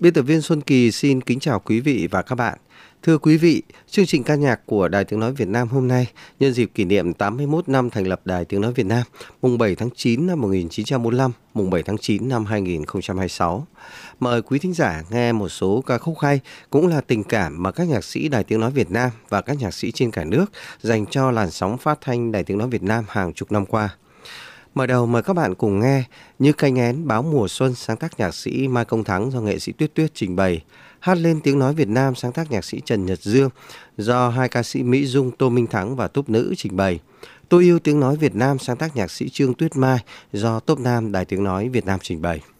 Biên tập viên Xuân Kỳ xin kính chào quý vị và các bạn. Thưa quý vị, chương trình ca nhạc của Đài Tiếng Nói Việt Nam hôm nay nhân dịp kỷ niệm 81 năm thành lập Đài Tiếng Nói Việt Nam, mùng 7 tháng 9 năm 1945, mùng 7 tháng 9 năm 2026. Mời quý thính giả nghe một số ca khúc hay cũng là tình cảm mà các nhạc sĩ Đài Tiếng Nói Việt Nam và các nhạc sĩ trên cả nước dành cho làn sóng phát thanh Đài Tiếng Nói Việt Nam hàng chục năm qua. Mở đầu mời các bạn cùng nghe Như cánh én báo mùa xuân sáng tác nhạc sĩ Mai Công Thắng do nghệ sĩ Tuyết Tuyết trình bày, Hát lên tiếng nói Việt Nam sáng tác nhạc sĩ Trần Nhật Dương do hai ca sĩ Mỹ Dung, Tô Minh Thắng và Tốp Nữ trình bày, Tôi yêu tiếng nói Việt Nam sáng tác nhạc sĩ Trương Tuyết Mai do Tốp Nam Đài Tiếng Nói Việt Nam trình bày.